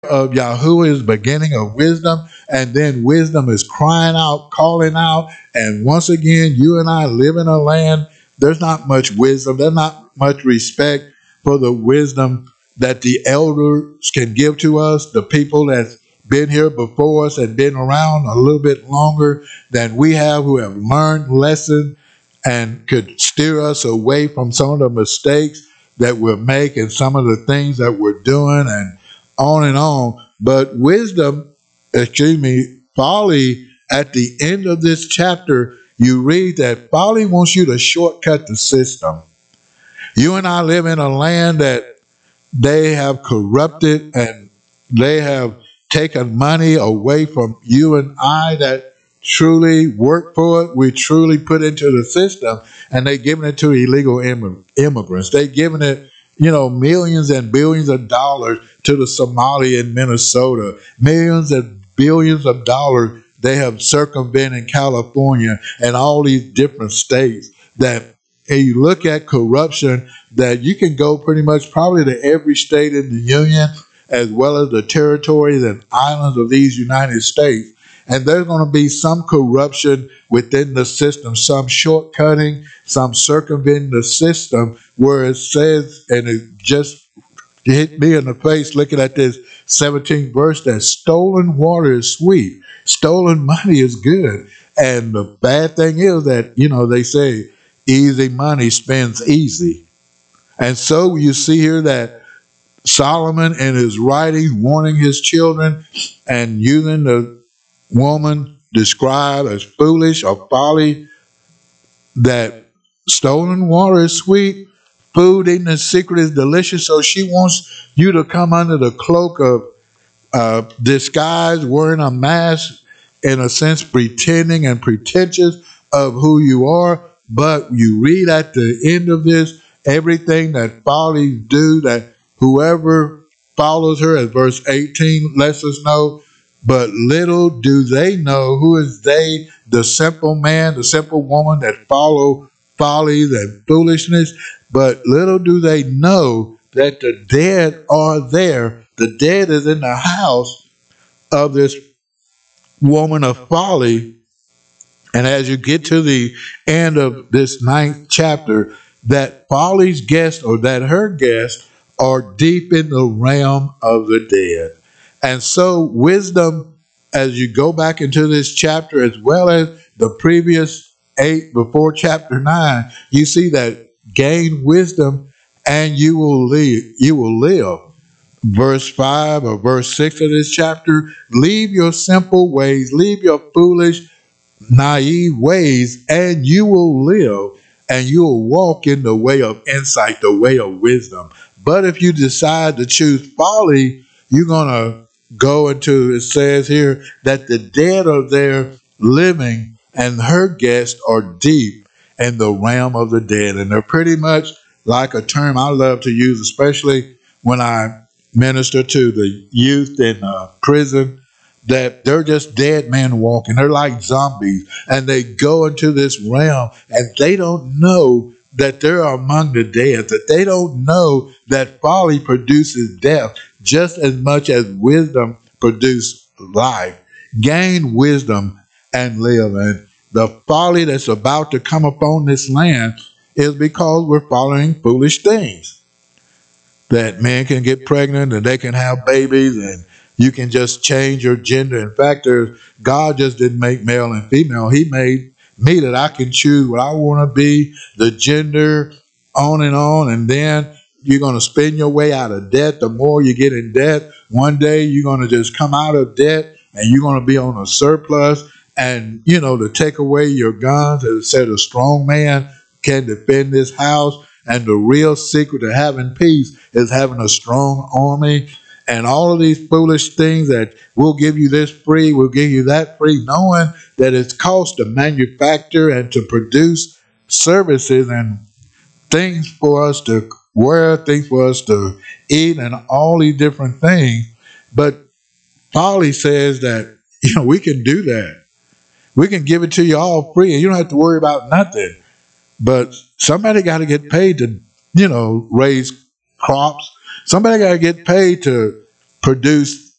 of Yahuwah is beginning of wisdom, and then wisdom is crying out, calling out. And once again, you and I live in a land, there's not much wisdom, there's not much respect for the wisdom that the elders can give to us, the people that's been here before us and been around a little bit longer than we have, who have learned lessons and could steer us away from some of the mistakes that we're making, some of the things that we're doing, and on and on. But wisdom, excuse me, folly, at the end of this chapter, you read that folly wants you to shortcut the system. You and I live in a land that they have corrupted, and they have taken money away from you and I that truly work for it. We truly put into the system, and they're giving it to illegal immigrants. They're giving it, millions and billions of dollars to the Somali in Minnesota, millions and billions of dollars they have circumvented California and all these different states that, and you look at corruption, that you can go pretty much probably to every state in the union, as well as the territories and islands of these United States. And there's going to be some corruption within the system, some shortcutting, some circumventing the system, where it says, and it just hit me in the face looking at this 17th verse, that stolen water is sweet, stolen money is good. And the bad thing is that, they say easy money spends easy. And so you see here that Solomon in his writing warning his children and using the woman described as foolish or folly, that stolen water is sweet, food eaten in secret is delicious. So she wants you to come under the cloak of disguise, wearing a mask, in a sense, pretending and pretentious of who you are. But you read at the end of this, everything that follies do, that whoever follows her, as verse 18 lets us know, but little do they know who is they, the simple man, the simple woman that follow follies and foolishness. But little do they know that the dead are there. The dead is in the house of this woman of folly. And as you get to the end of this 9th chapter, that folly's guests, or that her guests, are deep in the realm of the dead. And so wisdom, as you go back into this chapter, as well as the previous 8 before chapter 9, you see that gain wisdom and you will live. You will live. Verse 5 or verse 6 of this chapter, leave your simple ways, leave your foolish, naive ways, and you will live, and you will walk in the way of insight, the way of wisdom. But if you decide to choose folly, you're going to go into, it says here, that the dead are there living, and her guests are deep in the realm of the dead. And they're pretty much like a term I love to use, especially when I minister to the youth in prison, that they're just dead men walking. They're like zombies, and they go into this realm, and they don't know that they're among the dead, that they don't know that folly produces death just as much as wisdom produces life. Gain wisdom and live. And the folly that's about to come upon this land is because we're following foolish things. That men can get pregnant and they can have babies, and you can just change your gender. In fact, God just didn't make male and female. He made me that I can choose what I want to be, the gender, on and on. And then you're going to spend your way out of debt. The more you get in debt, one day you're going to just come out of debt and you're going to be on a surplus. And, to take away your guns, as it said, a strong man can defend this house. And the real secret to having peace is having a strong army. And all of these foolish things that we'll give you this free, we'll give you that free, knowing that it's cost to manufacture and to produce services and things for us to wear, things for us to eat, and all these different things. But folly says that, we can do that. We can give it to you all free, and you don't have to worry about nothing. But somebody got to get paid to, raise crops. Somebody got to get paid to produce